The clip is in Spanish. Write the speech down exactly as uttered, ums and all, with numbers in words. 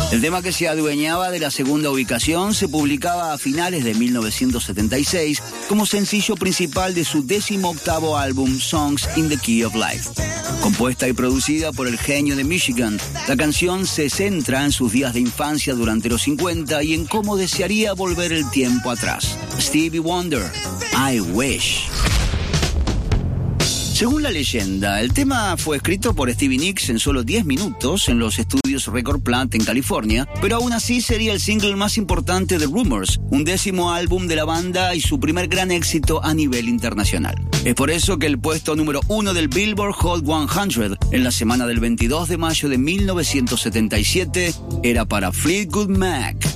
El tema, que se adueñaba de la segunda ubicación, se publicaba a finales de mil novecientos setenta y seis como sencillo principal de su décimo octavo álbum Songs in the Key of Life. Compuesta y producida por el genio de Michigan, la canción se centra en sus días de infancia durante los cincuenta y en cómo desearía volver el tiempo atrás. Stevie Wonder, I Wish. Según la leyenda, el tema fue escrito por Stevie Nicks en solo diez minutos en los estudios Record Plant en California, pero aún así sería el single más importante de Rumors, un décimo álbum de la banda y su primer gran éxito a nivel internacional. Es por eso que el puesto número uno del Billboard Hot cien en la semana del veintidós de mayo de mil novecientos setenta y siete era para Fleetwood Mac.